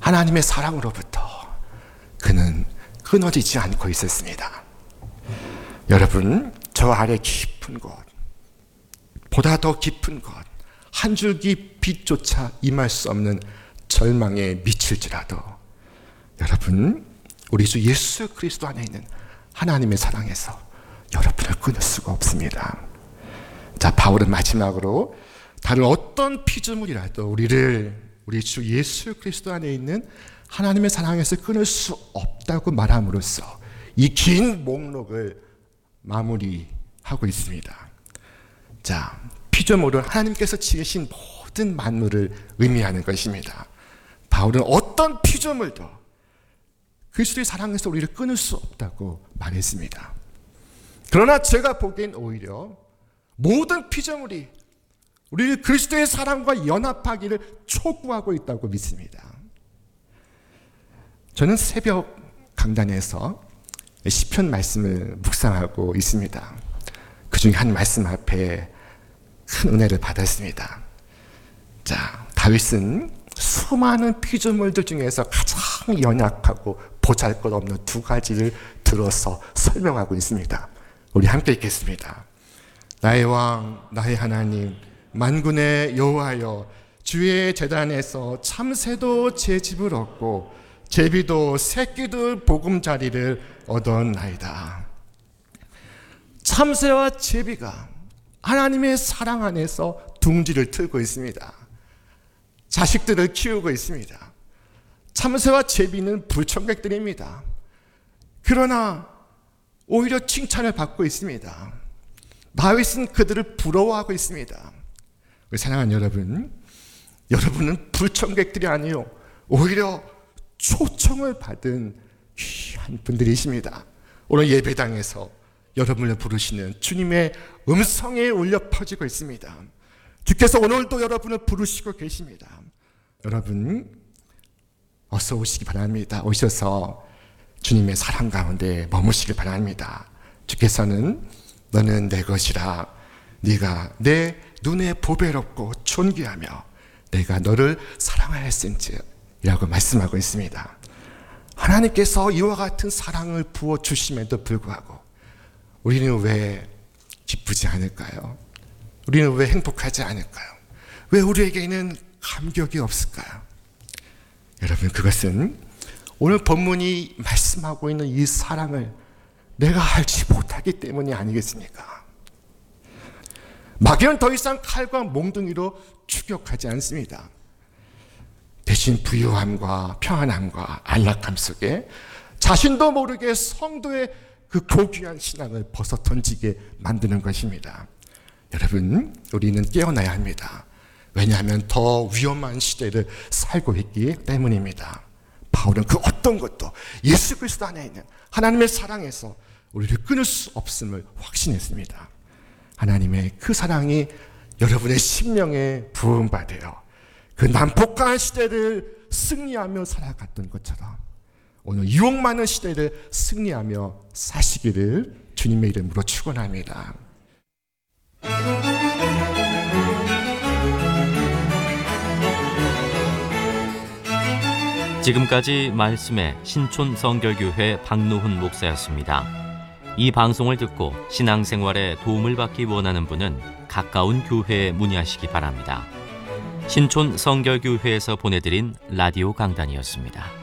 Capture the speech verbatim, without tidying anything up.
하나님의 사랑으로부터 그는 끊어지지 않고 있었습니다. 여러분, 저 아래 깊은 곳, 보다 더 깊은 곳, 한 줄기 빛조차 임할 수 없는 절망에 미칠지라도 여러분, 우리 주 예수 그리스도 안에 있는 하나님의 사랑에서 여러분을 끊을 수가 없습니다. 자, 바울은 마지막으로 다른 어떤 피조물이라도 우리를 우리 주 예수 그리스도 안에 있는 하나님의 사랑에서 끊을 수 없다고 말함으로써 이 긴 목록을 마무리하고 있습니다. 자, 피조물은 하나님께서 지으신 모든 만물을 의미하는 것입니다. 바울은 어떤 피조물도 그리스도의 사랑에서 우리를 끊을 수 없다고 말했습니다. 그러나 제가 보기엔 오히려 모든 피조물이 우리를 그리스도의 사랑과 연합하기를 촉구하고 있다고 믿습니다. 저는 새벽 강단에서 시편 말씀을 묵상하고 있습니다. 그 중에 한 말씀 앞에 큰 은혜를 받았습니다. 자, 다윗은 수많은 피조물들 중에서 가장 연약하고 보잘것없는 두 가지를 들어서 설명하고 있습니다. 우리 함께 읽겠습니다. 나의 왕, 나의 하나님, 만군의 여호와여, 주의 제단에서 참새도 제 집을 얻고 제비도 새끼들 보금자리를 얻었나이다. 참새와 제비가 하나님의 사랑 안에서 둥지를 틀고 있습니다. 자식들을 키우고 있습니다. 참새와 제비는 불청객들입니다. 그러나 오히려 칭찬을 받고 있습니다. 다윗은 그들을 부러워하고 있습니다. 우리 사랑하는 여러분, 여러분은 불청객들이 아니요 오히려 초청을 받은 귀한 분들이십니다. 오늘 예배당에서 여러분을 부르시는 주님의 음성에 울려 퍼지고 있습니다. 주께서 오늘도 여러분을 부르시고 계십니다. 여러분 어서 오시기 바랍니다. 오셔서 주님의 사랑 가운데 머무시길 바랍니다. 주께서는 너는 내 것이라, 네가 내 눈에 보배롭고 존귀하며 내가 너를 사랑하였은지라고 말씀하고 있습니다. 하나님께서 이와 같은 사랑을 부어주심에도 불구하고 우리는 왜 기쁘지 않을까요? 우리는 왜 행복하지 않을까요? 왜 우리에게는 감격이 없을까요? 여러분, 그것은 오늘 본문이 말씀하고 있는 이 사랑을 내가 알지 못하기 때문이 아니겠습니까? 마귀는 더 이상 칼과 몽둥이로 추격하지 않습니다. 대신 부유함과 평안함과 안락함 속에 자신도 모르게 성도의 그 고귀한 신앙을 벗어 던지게 만드는 것입니다. 여러분, 우리는 깨어나야 합니다. 왜냐하면 더 위험한 시대를 살고 있기 때문입니다. 바울은 그 어떤 것도 예수 그리스도 안에 있는 하나님의 사랑에서 우리를 끊을 수 없음을 확신했습니다. 하나님의 그 사랑이 여러분의 심령에 부음받아요. 그 난폭한 시대를 승리하며 살아갔던 것처럼 오늘 유혹 많은 시대를 승리하며 사시기를 주님의 이름으로 축원합니다. 지금까지 말씀의 신촌 성결교회 박노훈 목사였습니다. 이 방송을 듣고 신앙생활에 도움을 받기 원하는 분은 가까운 교회에 문의하시기 바랍니다. 신촌 성결교회에서 보내드린 라디오 강단이었습니다.